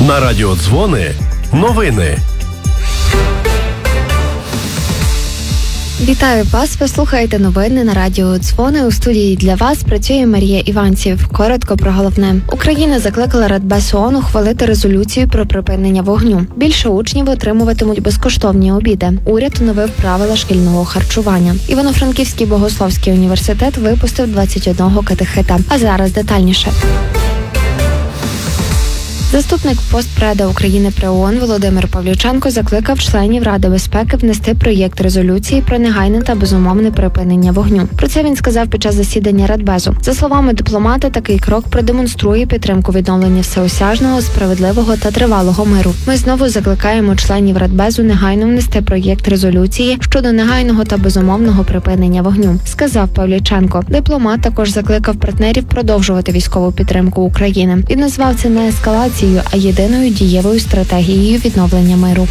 На радіо Дзвони новини. Вітаю вас, ви слухаєте новини на радіо Дзвони. У студії для вас працює Марія Іванців. Коротко про головне. Україна закликала Радбез ООН ухвалити резолюцію про припинення вогню. Більше учнів отримуватимуть безкоштовні обіди. Уряд оновив правила шкільного харчування. Івано-Франківський богословський університет випустив 21 катехета. А зараз детальніше. Заступник постпреда України при ООН Володимир Павлюченко закликав членів Ради безпеки внести проєкт резолюції про негайне та безумовне припинення вогню. Про це він сказав під час засідання Радбезу. За словами дипломата, такий крок продемонструє підтримку відновлення всеосяжного, справедливого та тривалого миру. Ми знову закликаємо членів Радбезу негайно внести проєкт резолюції щодо негайного та безумовного припинення вогню, сказав Павлюченко. Дипломат також закликав партнерів продовжувати військову підтримку України. Він назвав це не ескалацією, а єдиною дієвою стратегією відновлення миру.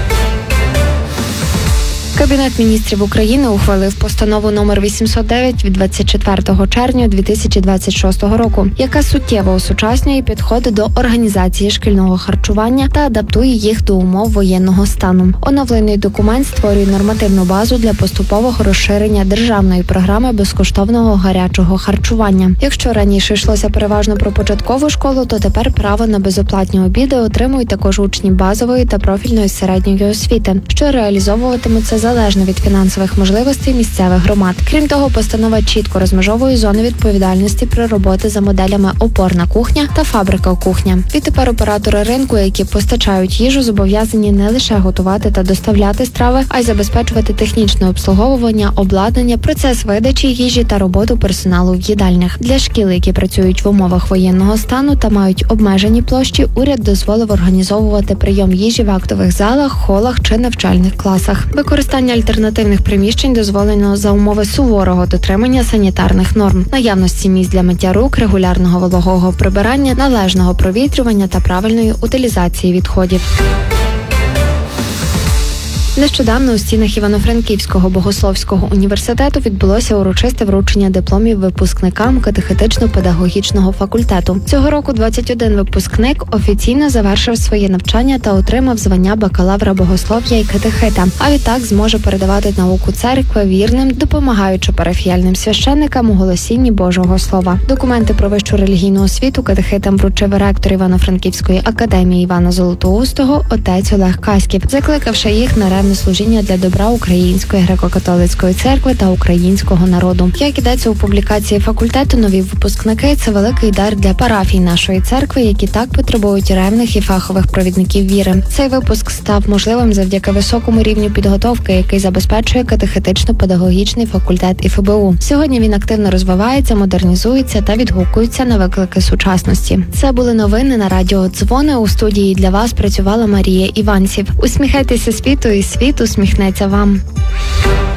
Кабінет міністрів України ухвалив постанову номер 809 від 24 червня 2026 року, яка суттєво осучаснює підходи до організації шкільного харчування та адаптує їх до умов воєнного стану. Оновлений документ створює нормативну базу для поступового розширення державної програми безкоштовного гарячого харчування. Якщо раніше йшлося переважно про початкову школу, то тепер право на безоплатні обіди отримують також учні базової та профільної середньої освіти, що реалізовуватимуться залежно від фінансових можливостей місцевих громад. Крім того, постанова чітко розмежовує зони відповідальності при роботі за моделями опорна кухня та фабрика-кухня. Відтепер оператори ринку, які постачають їжу, зобов'язані не лише готувати та доставляти страви, а й забезпечувати технічне обслуговування, обладнання, процес видачі їжі та роботу персоналу в їдальнях. Для шкіл, які працюють в умовах воєнного стану та мають обмежені площі, уряд дозволив організовувати прийом їжі в актових залах, холах чи навчальних класах. Використання альтернативних приміщень дозволено за умови суворого дотримання санітарних норм, наявності місць для миття рук, регулярного вологого прибирання, належного провітрювання та правильної утилізації відходів. Нещодавно у стінах Івано-Франківського богословського університету відбулося урочисте вручення дипломів випускникам катехетично-педагогічного факультету. Цього року 21 випускник офіційно завершив своє навчання та отримав звання бакалавра богослов'я і катехета, а відтак зможе передавати науку церкви вірним, допомагаючи парафіяльним священникам у голосінні Божого Слова. Документи про вищу релігійну освіту катехетам вручив ректор Івано-Франківської академії Івана Золотоустого отець Олег Каськів, закликавши їх на ревне служіння для добра Української греко-католицької церкви та українського народу. Як ідеться у публікації факультету, нові випускники – це великий дар для парафій нашої церкви, які так потребують ревних і фахових провідників віри. Цей випуск став можливим завдяки високому рівню підготовки, який забезпечує катехетично-педагогічний факультет ІФБУ. Сьогодні він активно розвивається, модернізується та відгукується на виклики сучасності. Це були новини на радіо Дзвони. У студії для вас працювала Марія Іванців. Усміхайтеся світу, і світ усміхнеться вам.